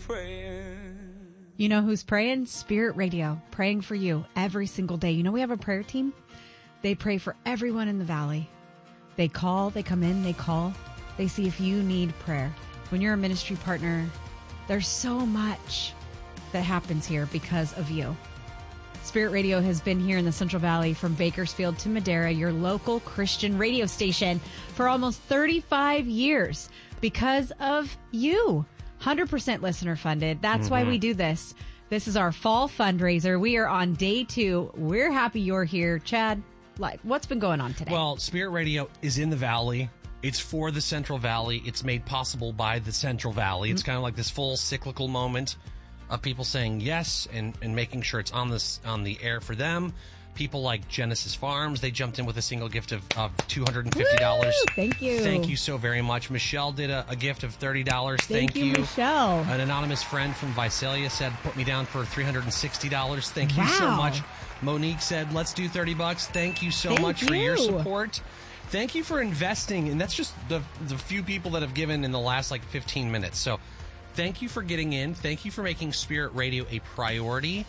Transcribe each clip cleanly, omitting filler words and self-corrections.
praying. You know who's praying? Spirit Radio, praying for you every single day. You know we have a prayer team? They pray for everyone in the valley. They call, they come in, they call. They see if you need prayer. When you're a ministry partner, there's so much that happens here because of you. Spirit Radio has been here in the Central Valley from Bakersfield to Madera, your local Christian radio station, for almost 35 years because of you. 100% listener funded. That's why we do this. This is our fall fundraiser. We are on day 2. We're happy you're here. Chad, what's been going on today? Well, Spirit Radio is in the Valley. It's for the Central Valley. It's made possible by the Central Valley. It's kind of like this full cyclical moment of people saying yes and making sure it's on the air for them. People like Genesis Farms, they jumped in with a single gift of $250. Woo! Thank you. Thank you so very much. Michelle did a gift of $30. Thank you, Michelle. An anonymous friend from Visalia said, put me down for $360. Thank you so much. Monique said, let's do $30. Thank you so much for your support. Thank you for investing. And that's just the few people that have given in the last 15 minutes. So thank you for getting in. Thank you for making Spirit Radio a priority.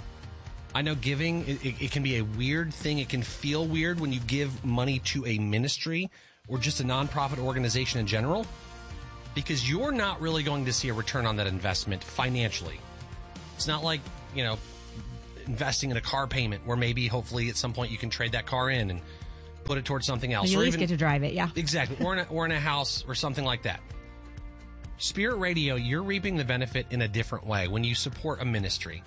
I know giving, it can be a weird thing. It can feel weird when you give money to a ministry or just a nonprofit organization in general, because you're not really going to see a return on that investment financially. It's not like, investing in a car payment where maybe hopefully at some point you can trade that car in and put it towards something else. You at least get to drive it, yeah. Exactly. Or in a house or something like that. Spirit Radio, you're reaping the benefit in a different way when you support a ministry.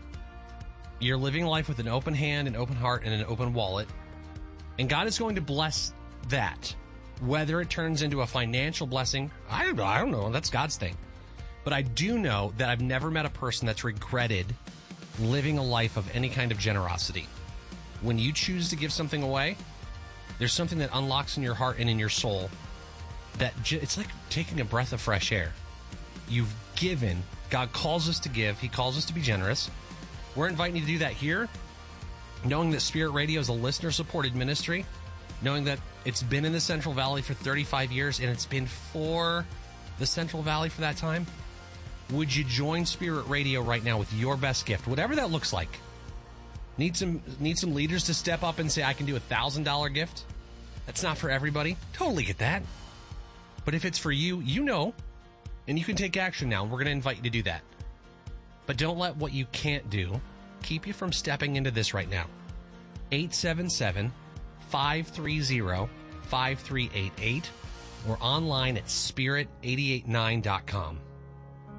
You're living life with an open hand, an open heart, and an open wallet. And God is going to bless that. Whether it turns into a financial blessing, I don't know. That's God's thing. But I do know that I've never met a person that's regretted living a life of any kind of generosity. When you choose to give something away, there's something that unlocks in your heart and in your soul that it's like taking a breath of fresh air. You've given. God calls us to give. He calls us to be generous. We're inviting you to do that here, knowing that Spirit Radio is a listener-supported ministry, knowing that it's been in the Central Valley for 35 years, and it's been for the Central Valley for that time. Would you join Spirit Radio right now with your best gift, whatever that looks like? Need some leaders to step up and say, I can do $1,000 gift? That's not for everybody. Totally get that. But if it's for you, and you can take action now. We're going to invite you to do that. But don't let what you can't do keep you from stepping into this right now. 877-530-5388 or online at spirit889.com.